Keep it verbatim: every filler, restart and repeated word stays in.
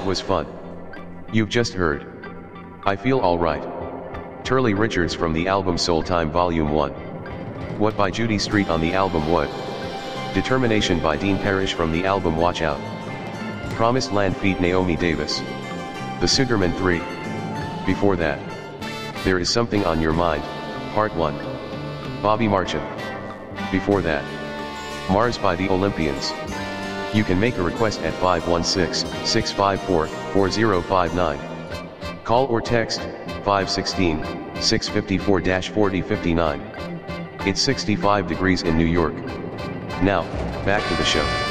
was fun. You've just heard I Feel Alright. Turley Richards from the album Soul Time Volume one. What by Judy Street on the album What? Determination by Dean Parrish from the album Watch Out. Promised Land feat Naomi Davis. The Sugarman three. Before that, There Is Something on Your Mind, Part one. Bobby Marchand. Before that, Mars by the Olympians. You can make a request at five one six, six five four, four zero five nine. Call or text five one six, six five four, four zero five nine. It's sixty-five degrees in New York. Now, back to the show.